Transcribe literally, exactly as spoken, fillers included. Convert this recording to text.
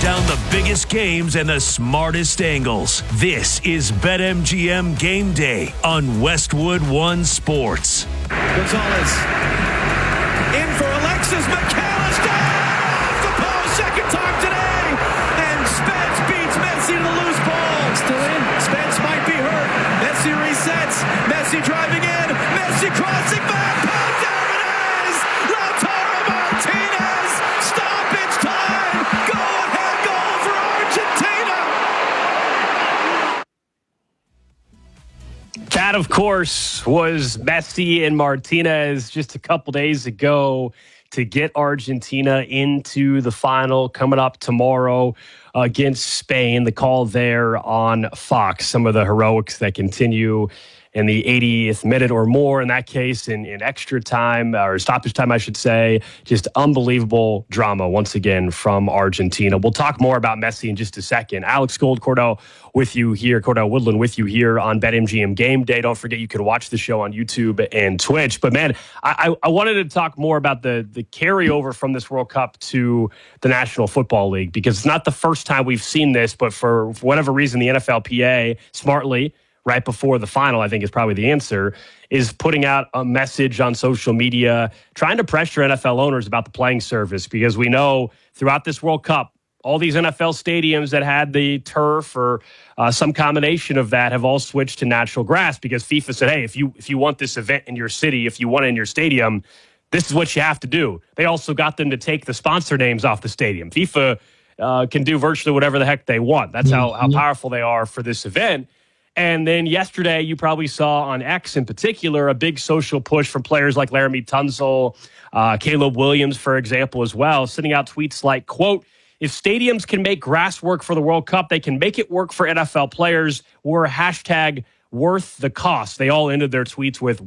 down the biggest games and the smartest angles. This is BetMGM Game Day on Westwood One Sports. Gonzalez in for Alexis McAllister. Off the post, second time today. And Spence beats Messi to the loose ball. Still in. Spence might be hurt. Messi resets. Messi driving in. Messi crossing back. There it is. Lautaro Martinez. Stoppage time. Go ahead goal for Argentina. That, of course, was Messi and Martinez just a couple days ago to get Argentina into the final coming up tomorrow against Spain. The call there on Fox, some of the heroics that continue in the eightieth minute or more in that case, in, in extra time, or stoppage time, I should say. Just unbelievable drama once again from Argentina. We'll talk more about Messi in just a second. Alex Gold, Cordell with you here, Cordell Woodland with you here on BetMGM Game Day. Don't forget you can watch the show on YouTube and Twitch. But man, I, I, I wanted to talk more about the, the carryover from this World Cup to the National Football League, because it's not the first time we've seen this, but for, for whatever reason, the N F L P A smartly, right before the final, I think is probably the answer, is putting out a message on social media, trying to pressure N F L owners about the playing surface, because we know throughout this World Cup, all these N F L stadiums that had the turf or uh, some combination of that have all switched to natural grass, because FIFA said, hey, if you if you want this event in your city, if you want it in your stadium, this is what you have to do. They also got them to take the sponsor names off the stadium. FIFA uh, can do virtually whatever the heck they want. That's how, how powerful they are for this event. And then yesterday, you probably saw on X in particular a big social push from players like Laramie Tunsil, uh, Caleb Williams, for example, as well, sending out tweets like, quote, if stadiums can make grass work for the World Cup, they can make it work for N F L players. We're hashtag worth the cost. They all ended their tweets with